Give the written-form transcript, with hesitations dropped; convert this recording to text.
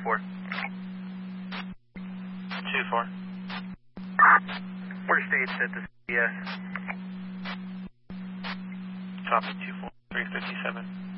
2-4. 2-4. We're stage set to CS. Copy 2-4, 357.